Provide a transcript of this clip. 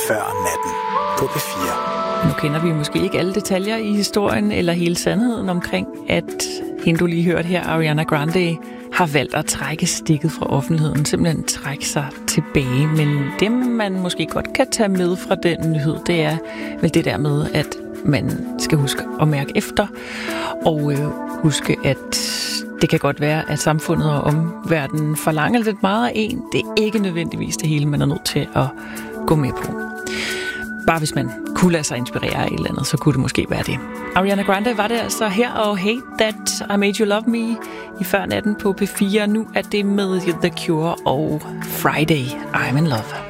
før natten på P4. Nu kender vi måske ikke alle detaljer i historien eller hele sandheden omkring, at hende du lige hørte her, Ariana Grande, har valgt at trække stikket fra offentligheden, simpelthen trække sig tilbage. Men det, man måske godt kan tage med fra den nyhed, det er vel det der med, at man skal huske at mærke efter, og huske, at det kan godt være, at samfundet og omverdenen forlanger lidt meget af en. Det er ikke nødvendigvis det hele, man er nødt til at gå med på. Bare hvis man kunne lade sig inspirere af et eller andet, så kunne det måske være det. Ariana Grande var det altså her, og Hate That I Made You Love Me i før natten på P4. Nu er det med The Cure og Friday I'm in Love.